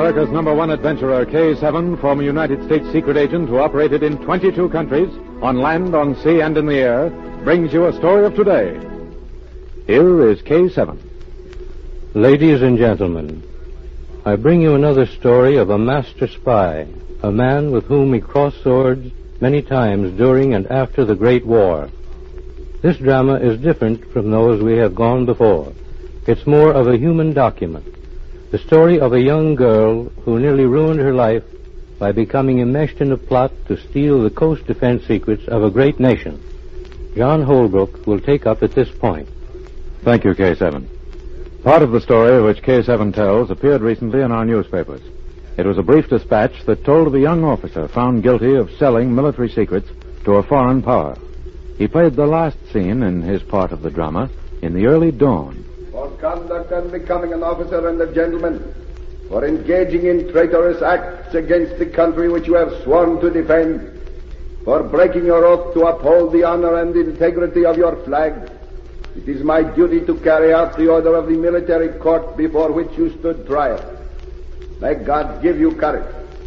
America's #1 adventurer, K-7, former United States secret agent who operated in 22 countries, on land, on sea, and in the air, brings you a story of today. Here is K-7. Ladies and gentlemen, I bring you another story of a master spy, a man with whom we crossed swords many times during and after the Great War. This drama is different from those we have gone before. It's more of a human document. The story of a young girl who nearly ruined her life by becoming enmeshed in a plot to steal the coast defense secrets of a great nation. John Holbrook will take up at this point. Thank you, K-7. Part of the story which K-7 tells appeared recently in our newspapers. It was a brief dispatch that told of a young officer found guilty of selling military secrets to a foreign power. He played the last scene in his part of the drama in the early dawn. For conduct and becoming an officer and a gentleman, for engaging in traitorous acts against the country which you have sworn to defend, for breaking your oath to uphold the honor and integrity of your flag, it is my duty to carry out the order of the military court before which you stood trial. May God give you courage.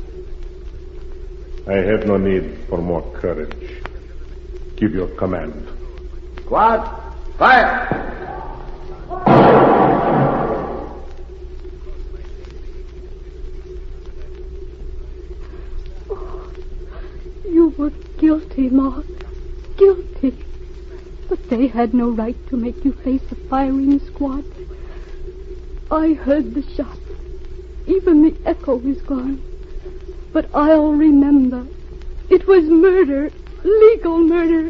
I have no need for more courage. Give your command. Squad, fire! You were guilty, Maud. Guilty. But they had no right to make you face a firing squad. I heard the shots. Even the echo is gone. But I'll remember. It was murder. Legal murder.